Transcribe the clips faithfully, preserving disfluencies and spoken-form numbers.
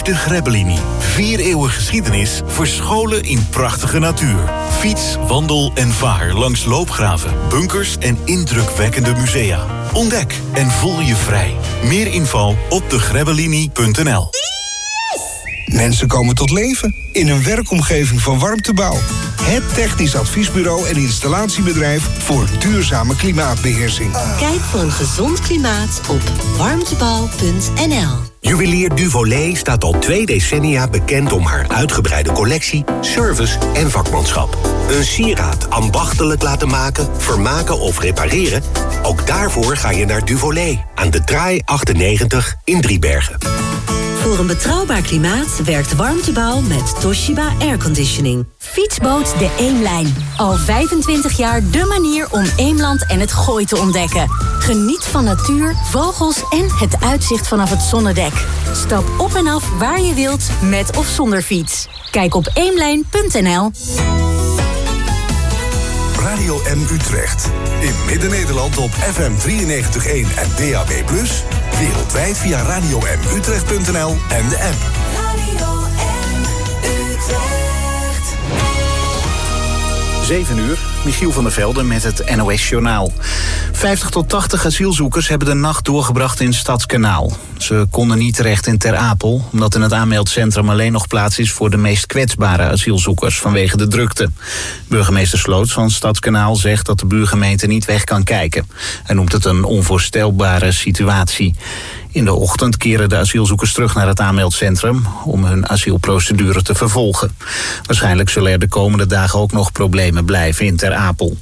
Beleef de Grebbelinie. Vier eeuwen geschiedenis, verscholen in prachtige natuur. Fiets, wandel en vaar langs loopgraven, bunkers en indrukwekkende musea. Ontdek en voel je vrij. Meer info op de grebbelinie punt n l. Mensen komen tot leven in een werkomgeving van Warmtebouw. Het technisch adviesbureau en installatiebedrijf voor duurzame klimaatbeheersing. Kijk voor een gezond klimaat op warmtebouw punt n l. Juwelier Duvolet staat al twee decennia bekend om haar uitgebreide collectie, service en vakmanschap. Een sieraad ambachtelijk laten maken, vermaken of repareren? Ook daarvoor ga je naar Duvolet aan de Draai achtennegentig in Driebergen. Voor een betrouwbaar klimaat werkt Warmtebouw met Toshiba Airconditioning. Fietsboot de Eemlijn. Al vijfentwintig jaar de manier om Eemland en het Gooi te ontdekken. Geniet van natuur, vogels en het uitzicht vanaf het zonnedek. Stap op en af waar je wilt, met of zonder fiets. Kijk op eemlijn punt n l. Radio M Utrecht. In Midden-Nederland op F M drieënnegentig komma één en D A B plus. Wereldwijd via radio m utrecht punt n l en de app. Radio M Utrecht. zeven uur, Michiel van der Velde met het N O S-journaal. vijftig tot tachtig asielzoekers hebben de nacht doorgebracht in Stadskanaal. Ze konden niet terecht in Ter Apel, omdat in het aanmeldcentrum alleen nog plaats is voor de meest kwetsbare asielzoekers vanwege de drukte. Burgemeester Sloots van Stadskanaal zegt dat de buurgemeente niet weg kan kijken. Hij noemt het een onvoorstelbare situatie. In de ochtend keren de asielzoekers terug naar het aanmeldcentrum om hun asielprocedure te vervolgen. Waarschijnlijk zullen er de komende dagen ook nog problemen blijven in Ter Apel.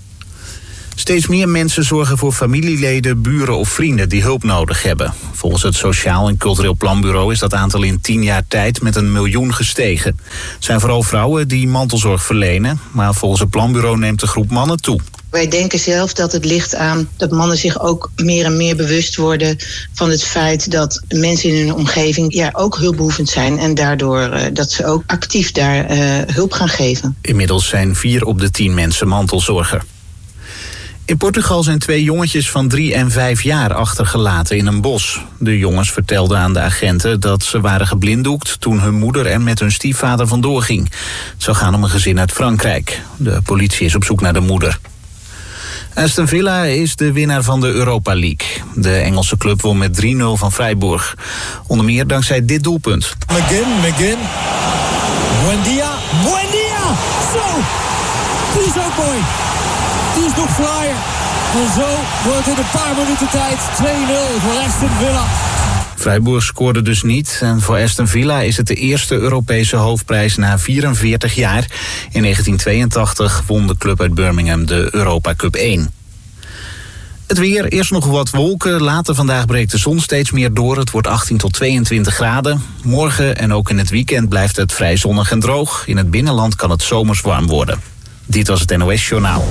Steeds meer mensen zorgen voor familieleden, buren of vrienden die hulp nodig hebben. Volgens het Sociaal en Cultureel Planbureau is dat aantal in tien jaar tijd met een miljoen gestegen. Het zijn vooral vrouwen die mantelzorg verlenen, maar volgens het planbureau neemt de groep mannen toe. Wij denken zelf dat het ligt aan dat mannen zich ook meer en meer bewust worden van het feit dat mensen in hun omgeving ja, ook hulpbehoevend zijn en daardoor uh, dat ze ook actief daar uh, hulp gaan geven. Inmiddels zijn vier op de tien mensen mantelzorger. In Portugal zijn twee jongetjes van drie en vijf jaar achtergelaten in een bos. De jongens vertelden aan de agenten dat ze waren geblinddoekt toen hun moeder er met hun stiefvader vandoor ging. Het zou gaan om een gezin uit Frankrijk. De politie is op zoek naar de moeder. Aston Villa is de winnaar van de Europa League. De Engelse club won met drie nul van Freiburg. Onder meer dankzij dit doelpunt. McGinn, McGinn. Buendia, Buendia! Zo! Die is ook mooi. Die is nog flyer. En zo wordt in een paar minuten tijd twee nul voor Aston Villa. Freiburg scoorde dus niet. En voor Aston Villa is het de eerste Europese hoofdprijs na vierenveertig jaar. In negentien tweeëntachtig won de club uit Birmingham de Europa Cup één. Het weer, eerst nog wat wolken. Later vandaag breekt de zon steeds meer door. Het wordt achttien tot tweeëntwintig graden. Morgen en ook in het weekend blijft het vrij zonnig en droog. In het binnenland kan het zomers warm worden. Dit was het N O S-journaal.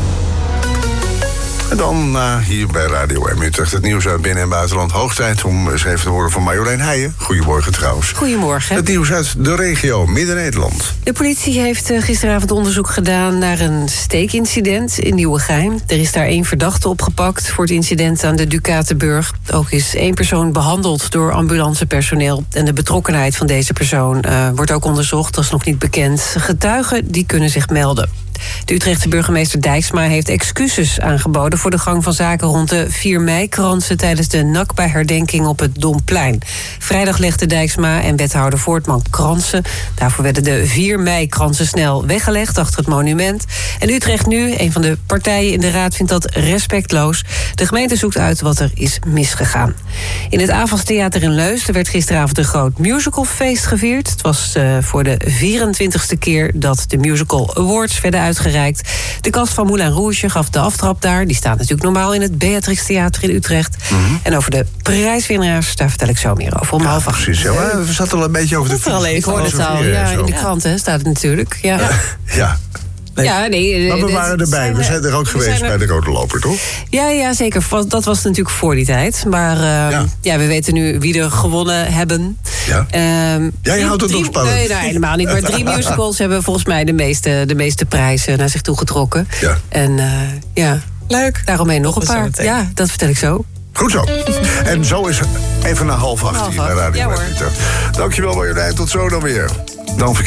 En dan uh, hier bij Radio M Utrecht het nieuws uit binnen- en buitenland. Hoog tijd om eens even te horen van Marjolein Heijen. Goedemorgen trouwens. Goedemorgen. Het nieuws uit de regio Midden-Nederland. De politie heeft uh, gisteravond onderzoek gedaan naar een steekincident in Nieuwegein. Er is daar één verdachte opgepakt voor het incident aan de Ducatenburg. Ook is één persoon behandeld door ambulancepersoneel. En de betrokkenheid van deze persoon uh, wordt ook onderzocht. Dat is nog niet bekend. Getuigen die kunnen zich melden. De Utrechtse burgemeester Dijksma heeft excuses aangeboden voor de gang van zaken rond de vier mei-kransen tijdens de Nakba-herdenking op het Domplein. Vrijdag legde Dijksma en wethouder Voortman kransen. Daarvoor werden de vier mei-kransen snel weggelegd achter het monument. En Utrecht nu, een van de partijen in de raad, vindt dat respectloos. De gemeente zoekt uit wat er is misgegaan. In het Avastheater in Leusden werd gisteravond een groot musicalfeest gevierd. Het was uh, voor de vierentwintigste keer dat de Musical Awards werden uitgereikt. De cast van Moulin Rouge gaf de aftrap daar. Die staat natuurlijk normaal in het Beatrix Theater in Utrecht. Mm-hmm. En over de prijswinnaars, daar vertel ik zo meer over. Om ja, half acht. Precies, ja, maar we zaten al een beetje over de fiets. Ik hoorde het al, ja, in de krant hè, staat het natuurlijk. Ja. ja. ja. Nee. Ja, nee, maar we waren erbij. We zijn er ook geweest er... bij de Rode Loper, toch? Ja, ja, zeker. Dat was natuurlijk voor die tijd. Maar uh, ja. ja, we weten nu wie er gewonnen hebben. Ja, um, ja je houdt het nog spannend. Nee, nou, helemaal niet. Maar drie musicals hebben volgens mij de meeste, de meeste prijzen naar zich toe getrokken. Ja. En uh, ja, leuk. Daaromheen nog een paar. Ja, dat vertel ik zo. Goed zo. En zo is Even na half acht Half hier bij acht, Radio ja, M hoor. Utrecht. Dankjewel Marjolein, tot zo dan weer. Dan